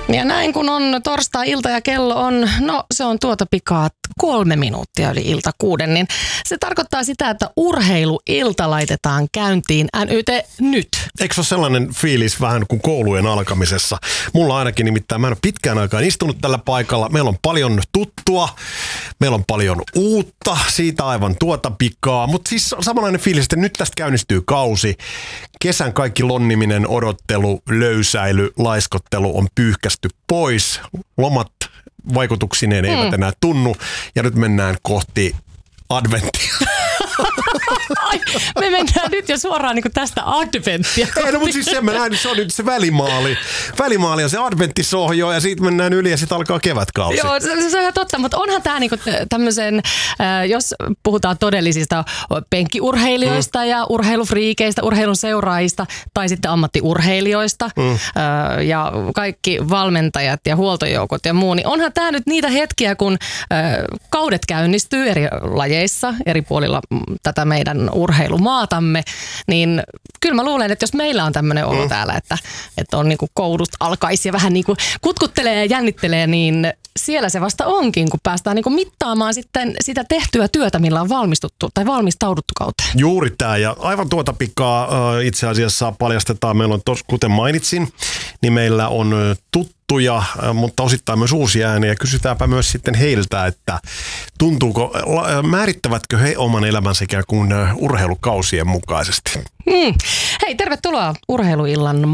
Ja näin kun on torstai-ilta ja kello on, se on tuota pikaa 3 minuuttia yli ilta 6, niin se tarkoittaa sitä, että urheiluilta laitetaan käyntiin NYT nyt. Eikö se ole sellainen fiilis vähän kuin koulujen alkamisessa? Mulla ainakin nimittäin, mä en ole pitkään aikaan istunut tällä paikalla. Meillä on paljon tuttua, meillä on paljon uutta, siitä aivan tuota pikaa. Mutta siis samanlainen fiilis, että nyt tästä käynnistyy kausi. Kesän kaikki lonniminen, odottelu, löysäily, laiskottelu on pyyhkästy pois. Lomat vaikutuksineen eivät enää tunnu ja nyt mennään kohti adventtia. Ai, me mennään nyt jo suoraan niin kuin tästä adventtia. Ei, no mutta siis sen mä näin, se on nyt se välimaali. Välimaali on se adventtisohjo ja siitä mennään yli ja sitten alkaa kevätkausi. Joo, se on ihan totta, mutta onhan tämä niinku tämmöisen, jos puhutaan todellisista penkkiurheilijoista ja urheilufriikeistä, urheilun seuraajista tai sitten ammattiurheilijoista ja kaikki valmentajat ja huoltojoukot ja muu, niin onhan tämä nyt niitä hetkiä, kun kaudet käynnistyy eri lajeissa, eri puolilla tätä meidän urheilumaatamme, niin kyllä mä luulen, että jos meillä on tämmöinen olo täällä, että on niinku koulusta alkaisi ja vähän niinku kutkuttelee ja jännittelee, niin siellä se vasta onkin, kun päästään niinku mittaamaan sitten sitä tehtyä työtä, millä on valmistuttu tai valmistauduttu kauteen. Juuri tämä, ja aivan tuota pikaa itse asiassa paljastetaan, meillä on kuten mainitsin, niin meillä on tuttuja, mutta osittain myös uusia ääniä. Kysytäänpä myös sitten heiltä, että määrittävätkö he oman elämänsä ikään kuin urheilukausien mukaisesti? Hei, tervetuloa Urheiluillan